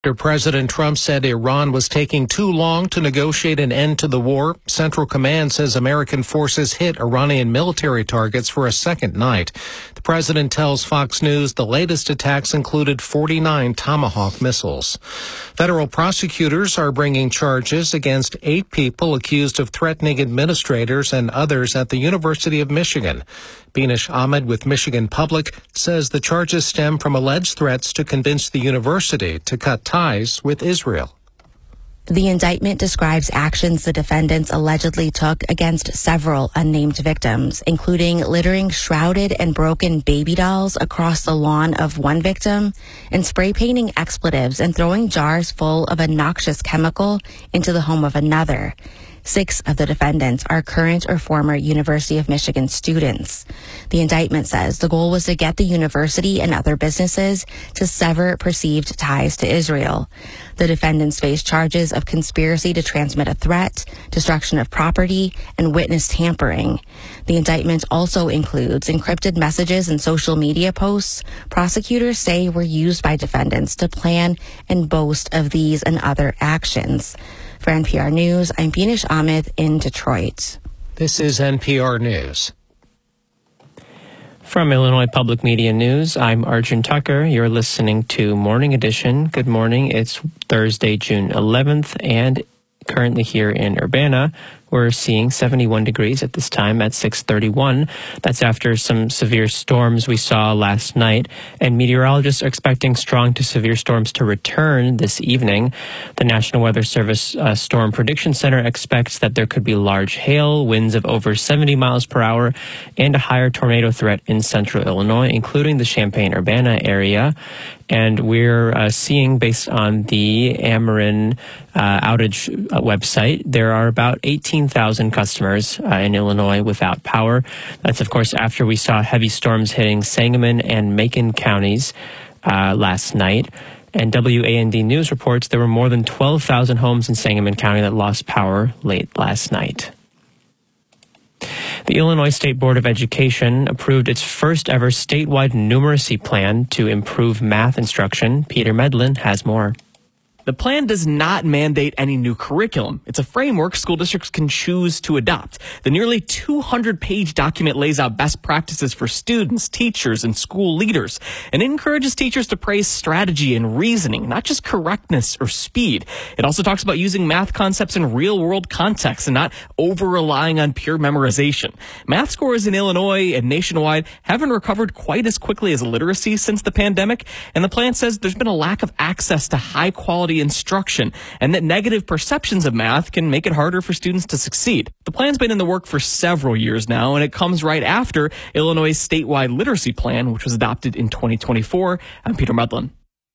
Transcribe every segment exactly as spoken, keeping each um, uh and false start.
President Trump said Iran was taking too long to negotiate an end to the war. Central Command says American forces hit Iranian military targets for a second night. The president tells Fox News the latest attacks included forty-nine Tomahawk missiles. Federal prosecutors are bringing charges against eight people accused of threatening administrators and others at the University of Michigan. Binish Ahmed with Michigan Public says the charges stem from alleged threats to convince the university to cut ties with Israel. The indictment describes actions the defendants allegedly took against several unnamed victims, including littering shrouded and broken baby dolls across the lawn of one victim and spray painting expletives and throwing jars full of a noxious chemical into the home of another. Six of the defendants are current or former University of Michigan students. The indictment says the goal was to get the university and other businesses to sever perceived ties to Israel. The defendants face charges of conspiracy to transmit a threat, destruction of property, and witness tampering. The indictment also includes encrypted messages and social media posts prosecutors say were used by defendants to plan and boast of these and other actions. For N P R News, I'm Binish Ahmed in Detroit. This is N P R News. From Illinois Public Media News, I'm Arjun Tucker. You're listening to Morning Edition. Good morning. It's Thursday, June eleventh, and currently here in Urbana, we're seeing seventy-one degrees at this time at six thirty-one. That's after some severe storms we saw last night, and meteorologists are expecting strong to severe storms to return this evening. The National Weather Service uh, Storm Prediction Center expects that there could be large hail, winds of over seventy miles per hour, and a higher tornado threat in central Illinois, including the Champaign-Urbana area. And we're uh, seeing, based on the Ameren uh, outage uh, website, there are about eighteen thousand customers uh, in Illinois without power. That's, of course, after we saw heavy storms hitting Sangamon and Macon counties uh, last night. And W A N D News reports there were more than twelve thousand homes in Sangamon County that lost power late last night. The Illinois State Board of Education approved its first ever statewide numeracy plan to improve math instruction. Peter Medlin has more. The plan does not mandate any new curriculum. It's a framework school districts can choose to adopt. The nearly two hundred page document lays out best practices for students, teachers, and school leaders, and it encourages teachers to praise strategy and reasoning, not just correctness or speed. It also talks about using math concepts in real-world contexts and not over-relying on pure memorization. Math scores in Illinois and nationwide haven't recovered quite as quickly as literacy since the pandemic, and the plan says there's been a lack of access to high-quality instruction, and that negative perceptions of math can make it harder for students to succeed. The plan's been in the work for several years now, and it comes right after Illinois' statewide literacy plan, which was adopted in twenty twenty-four. I'm Peter Medlin.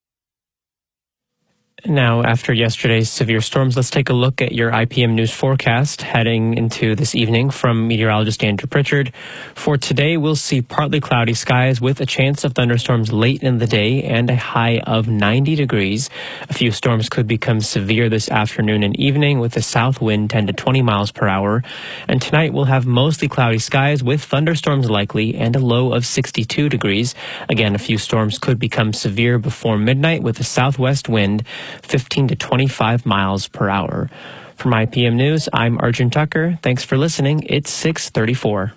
Now, after yesterday's severe storms, let's take a look at your I P M News forecast heading into this evening from meteorologist Andrew Pritchard. For today, we'll see partly cloudy skies with a chance of thunderstorms late in the day and a high of ninety degrees. A few storms could become severe this afternoon and evening with a south wind ten to twenty miles per hour. And tonight, we'll have mostly cloudy skies with thunderstorms likely and a low of sixty-two degrees. Again, a few storms could become severe before midnight with a southwest wind fifteen to twenty-five miles per hour. From I P M News, I'm Arjun Tucker. Thanks for listening. It's six thirty-four.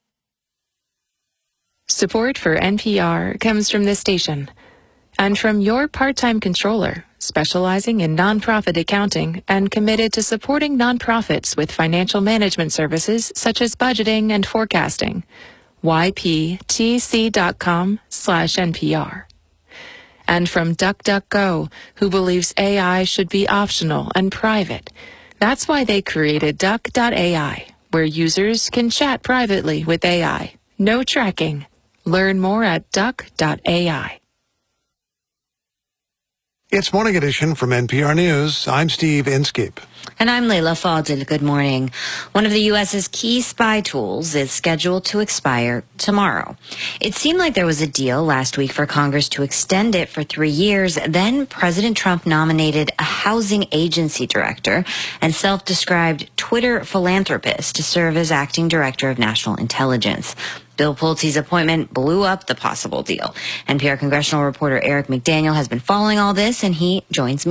Support for N P R comes from this station and from your part-time controller, specializing in nonprofit accounting and committed to supporting nonprofits with financial management services such as budgeting and forecasting. Y P T C dot com slash N P R. And from DuckDuckGo, who believes A I should be optional and private. That's why they created Duck dot A I, where users can chat privately with A I. No tracking. Learn more at Duck dot A I. It's Morning Edition from N P R News. I'm Steve Inskeep. And I'm Leila Fadil. Good morning. One of the U S's key spy tools is scheduled to expire tomorrow. It seemed like there was a deal last week for Congress to extend it for three years. Then President Trump nominated a housing agency director and self-described Twitter philanthropist to serve as acting director of national intelligence. Bill Pulte's appointment blew up the possible deal. N P R congressional reporter Eric McDaniel has been following all this, and he joins me